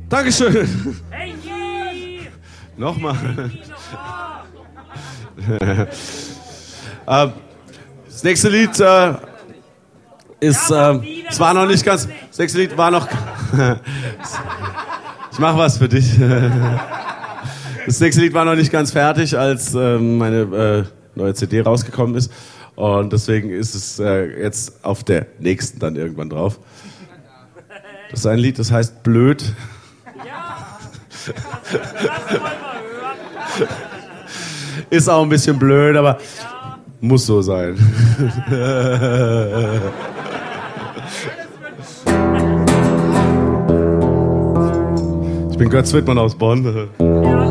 Dankeschön. Hey, Nochmal. Das nächste Lied ist, es war noch nicht ganz, das nächste Lied war noch, ich mach was für dich. Das nächste Lied war noch nicht ganz fertig, als meine neue CD rausgekommen ist. Und deswegen ist es jetzt auf der nächsten dann irgendwann drauf. Das ist ein Lied, das heißt Blöd. Ja. Lass mal hören. Ist auch ein bisschen blöd, aber muss so sein. Ich bin Götz Wittmann aus Bonn. Ja.